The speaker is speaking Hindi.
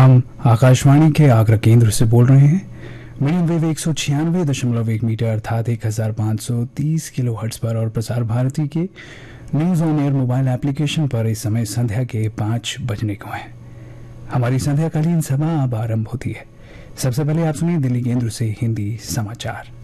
हम आकाशवाणी के आगरा केंद्र से बोल रहे हैं। मीडियम वेव 196.1 मीटर अर्थात 1530 किलो हर्ट्ज पर और प्रसार भारती के news on air mobile application पर इस समय संध्या के 5 बजने को हैं। हमारी संध्याकालीन सभा अब आरंभ होती है। सबसे पहले आप सुनिए दिल्ली केंद्र से हिंदी समाचार।